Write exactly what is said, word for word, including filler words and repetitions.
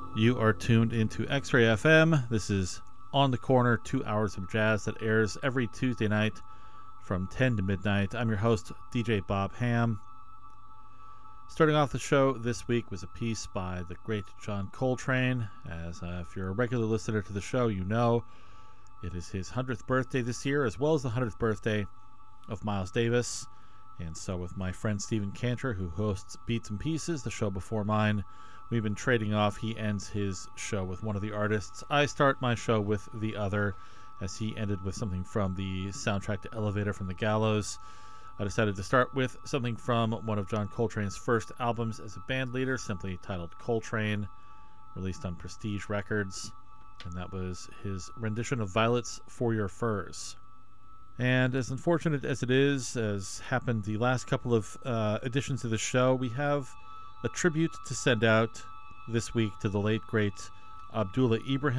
You are tuned into X-Ray F M. This is On the Corner, two hours of jazz that airs every Tuesday night from ten to midnight. I'm your host, D J Bob Ham. Starting off the show this week was a piece by the great John Coltrane. As uh, if you're a regular listener to the show, you know it is his hundredth birthday this year, as well as the hundredth birthday of Miles Davis. And so with my friend Stephen Cantor, who hosts Beats and Pieces, the show before mine, we've been trading off. He ends his show with one of the artists. I start my show with the other, as he ended with something from the soundtrack to Elevator from the Gallows. I decided to start with something from one of John Coltrane's first albums as a band leader, simply titled Coltrane, released on Prestige Records. And that was his rendition of Violets for Your Furs. And as unfortunate as it is, as happened the last couple of uh, editions of the show, we have a tribute to send out this week to the late, great Abdullah Ibrahim.